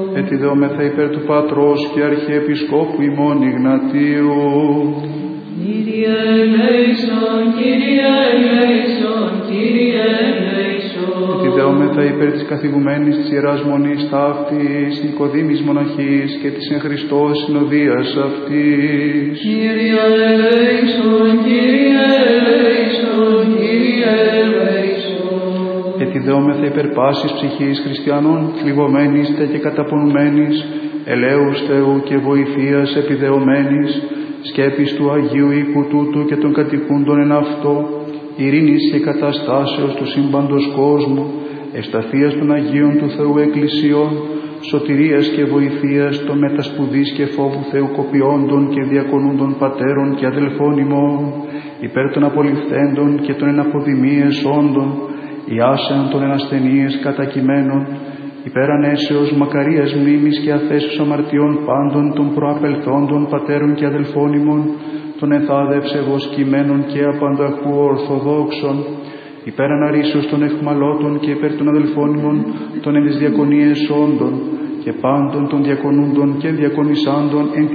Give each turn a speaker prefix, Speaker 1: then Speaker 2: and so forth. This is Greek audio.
Speaker 1: Ετιδεόμεθα υπέρ του Πατρός και Αρχιεπισκόπου ημών Ιγνατίου.
Speaker 2: Κύριε ελέησον, Κύριε ελέησον, Κύριε ελέησον.
Speaker 1: Ετιδεόμεθα υπέρ της καθηγουμένης της Ιεράς Μονής ταύτης, Νικοδήμης μοναχής και της εν Χριστώ συνοδείας αυτής.
Speaker 2: Κύριε ελέησον, Κύριε ελέησον, Κύριε ελέησον.
Speaker 1: Ετιδεόμεθα υπέρ πάσης ψυχής χριστιανών, θλιβωμένης τε και καταπονουμένης, ελέους Θεού και βοηθείας επιδεωμένης, σκέπης του Αγίου οίκου τούτου και των κατοικούντων εν αυτό, ειρήνης και καταστάσεως του σύμπαντος κόσμου, ευσταθίας των Αγίων του Θεού Εκκλησιών, σωτηρίας και βοηθείας των μετασπουδής και φόβου Θεού κοπιόντων και διακονούντων πατέρων και αδελφών ημών, υπέρ των απολυφθέντων και των εναποδημίες όντων, ιάσεων των ενασθενείες κατακειμένων, υπέρ ανέσεως μακαρίας μνήμης και αθέσεως αμαρτιών πάντων των προαπελθόντων πατέρων και αδελφών ημών, των εθάδευσεβος κειμένων και απανταχού ορθοδόξων, υπέρ αναρρήσεως των εχμαλώτων και υπέρ των αδελφών ημών, των εν τις διακονίες όντων και πάντων των διακονούντων και διακονισάντων εν